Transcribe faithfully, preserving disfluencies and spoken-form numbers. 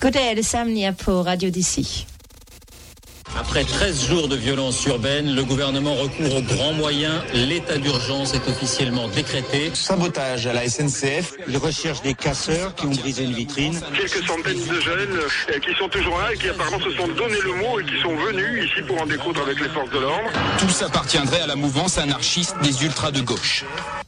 Goddag alle sammen, jeg er på Radio D C. Après treize jours de violence urbaine, le gouvernement recourt aux grands moyens. L'état d'urgence est officiellement décrété. Sabotage à la S N C F. Ils recherchent des casseurs qui ont brisé une vitrine. Quelques centaines de jeunes euh, qui sont toujours là et qui apparemment se sont donné le mot et qui sont venus ici pour en découdre avec les forces de l'ordre. Tout s'appartiendrait à la mouvance anarchiste des ultras de gauche.